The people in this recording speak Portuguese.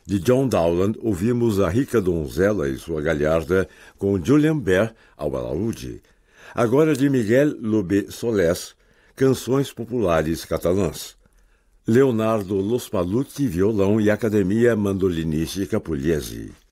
De John Dowland, ouvimos A Rica Donzela e Sua Galharda, com Julian Baer ao alaúde. Agora de Miguel Lobé Solés, Canções Populares Catalãs. Leonardo Lospaluzzi, violão, e Academia Mandolinística Pugliese.